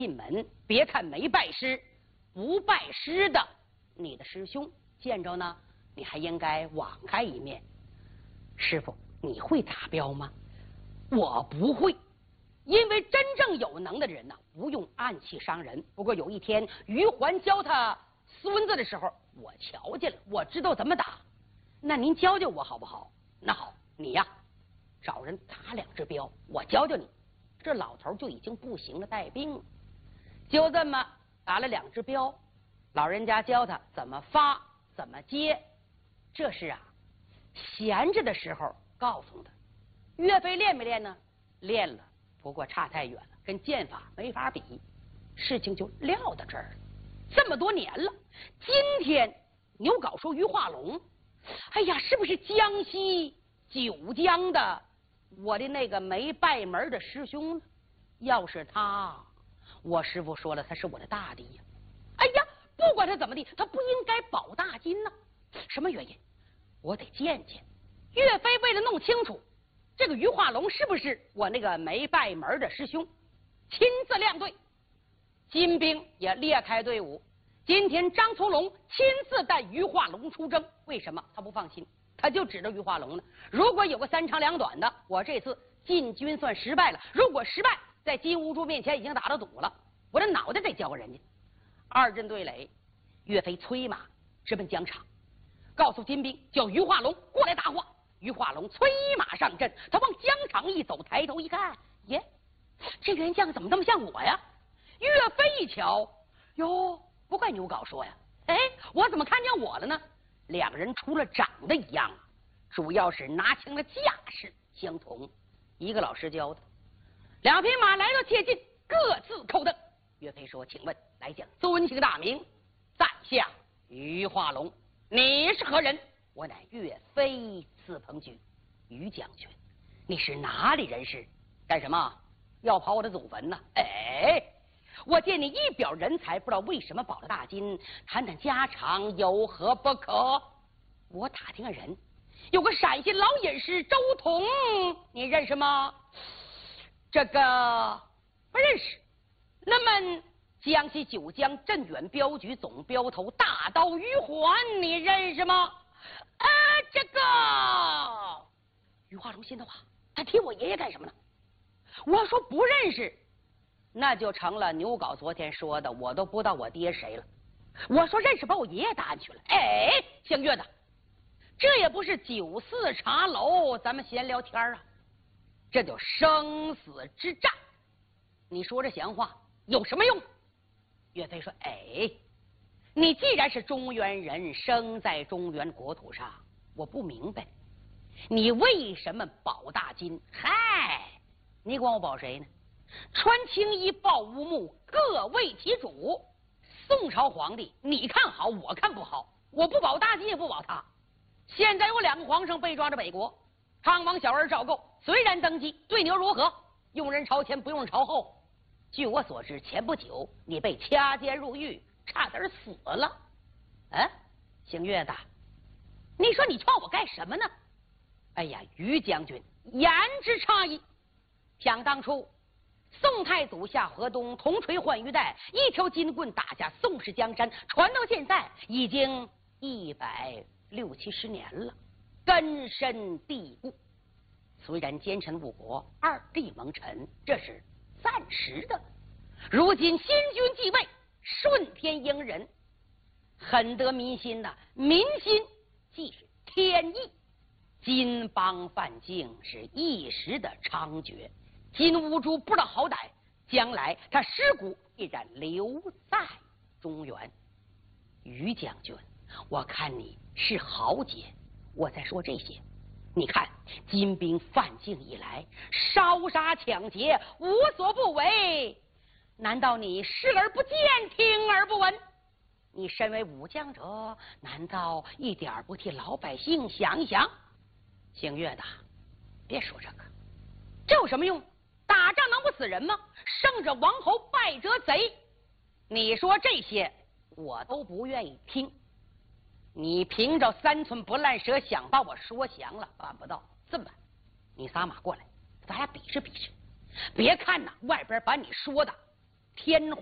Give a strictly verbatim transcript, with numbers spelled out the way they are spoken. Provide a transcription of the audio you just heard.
进门，别看没拜师，不拜师的你的师兄见着呢，你还应该网开一面。师傅，你会打镖吗？我不会，因为真正有能的人呢，不用暗器伤人。不过有一天于环教他孙子的时候，我瞧见了，我知道怎么打。那您教教我好不好？那好，你呀，找人打两只镖，我教教你。这老头就已经不行了，带病了。就这么打了两只镖，老人家教他怎么发，怎么接。这是啊，闲着的时候告诉他。岳飞练没练呢？练了，不过差太远了，跟剑法没法比。事情就撂到这儿了。这么多年了，今天牛皋说于化龙，哎呀，是不是江西九江的我的那个没拜门的师兄呢？要是他，我师傅说了，他是我的大弟呀。哎呀，不管他怎么地，他不应该保大金呢。什么原因？我得见见。岳飞为了弄清楚这个于化龙是不是我那个没拜门的师兄，亲自亮队。金兵也列开队伍。今天张从龙亲自带于化龙出征，为什么他不放心？他就指着于化龙呢。如果有个三长两短的，我这次进军算失败了。如果失败，在金兀术面前已经打了赌了，我的脑袋得交给人家。二阵对垒，岳飞催马直奔疆场，告诉金兵叫于化龙过来搭话。于化龙催马上阵，他往疆场一走，抬头一看，耶，这员将怎么这么像我呀？岳飞一瞧，哟，不怪牛皋说呀，哎，我怎么看见我了呢？两人除了长得一样，主要是拿枪的架势相同。一个老师教的。两匹马来到切近，各自扣蹬。岳飞说：“请问来将尊姓大名？”在下于化龙。你是何人？我乃岳飞字鹏举。于将军，你是哪里人士？干什么？要刨我的祖坟呢？哎，我见你一表人才，不知道为什么保了大金，谈谈家常有何不可？我打听个人，有个陕西老隐士周统，你认识吗？这个不认识。那么江西九江镇远镖局总镖头大刀于环，你认识吗？啊，这个于化龙心的话，他提我爷爷干什么呢？我说不认识，那就成了牛皋昨天说的，我都不知道我爹谁了。我说认识，把我爷爷打进去了。哎，姓岳的，这也不是酒肆茶楼，咱们闲聊天啊，这叫生死之战。你说这闲话有什么用？岳飞说：“哎，你既然是中原人，生在中原国土上，我不明白，你为什么保大金？嗨，你管我保谁呢？穿青衣，抱乌木，各为其主。宋朝皇帝，你看好，我看不好，我不保大金，也不保他。现在有两个皇上被抓着北国，康王小儿赵构虽然登基，对牛如何？用人朝前，不用人朝后。据我所知，前不久你被掐尖入狱，差点死了。啊，姓岳的，你说你劝我干什么呢？哎呀，于将军言之差矣。想当初宋太祖下河东，铜锤换玉带，一条金棍打下宋氏江山，传到现在已经一百六七十年了，根深蒂固。虽然奸臣误国，二帝蒙尘，这是暂时的。如今新君继位，顺天应人，很得民心呐、啊。民心即是天意。金邦犯境是一时的猖獗，金兀术不知道好歹，将来他尸骨必然留在中原。于将军，我看你是豪杰，我再说这些。你看金兵犯境以来，烧杀抢劫无所不为，难道你视而不见，听而不闻？你身为武将者，难道一点不替老百姓想一想？姓岳的，别说这个，这有什么用？打仗能不死人吗？胜者王侯，败者贼。你说这些我都不愿意听。你凭着三寸不烂舌想把我说降了，办不到。这么办，你撒马过来，咱俩比试比试。别看呐，外边把你说的天